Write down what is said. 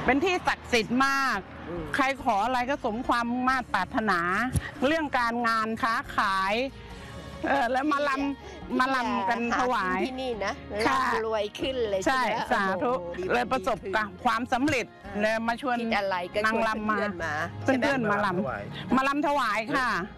เป็นที่ศักดิ์สิทธิ์มาก ใครขออะไรก็สมความมุ่งมา่ปรารถนา เรื่องการงานค้าขายแล้วมาลำกันถวายที่นี่นะรวยขึ้นเลยใช่สาธุเลยประสบกับความสำเร็จเลยมาชวนนางลำมาเพื่อนๆมาลำถวายค่ะ